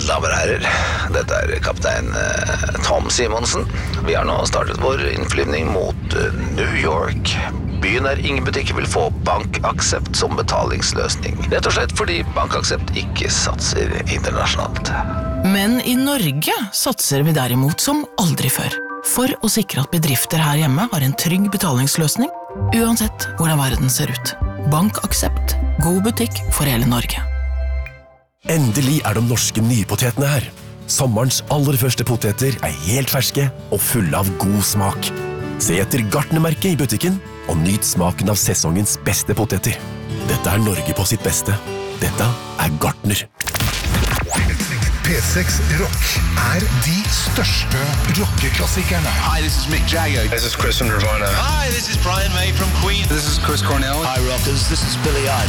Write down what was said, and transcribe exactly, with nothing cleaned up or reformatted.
Mine damer og herrer, dette er kaptein eh, Tom Simonsen. Vi har nå startet vår innflyvning mot eh, New York. Byen der ingen butikker vil få BankAxept som betalingsløsning. Rett og slett fordi BankAxept ikke satser internasjonalt. Men i Norge satser vi derimot som aldri før. For å sikre at bedrifter her hjemme har en trygg betalingsløsning, uansett hvordan verden ser ut. BankAxept. God butikk for hele Norge. Endelig er de norske nypotetene her. Sommerens aller første poteter er helt ferske og fulle av god smak. Se etter Gartnermerket i butikken og nyt smaken av sesongens beste poteter. Dette er Norge på sitt beste. Dette er Gartner. P seks Rock er de største rockeklassikerne. Hi, this is Mick Jagger. This is Chris from Nirvana. Hi, this is Brian May from Queen. This is Chris Cornell. Hi, rockers. This is Billy Idol.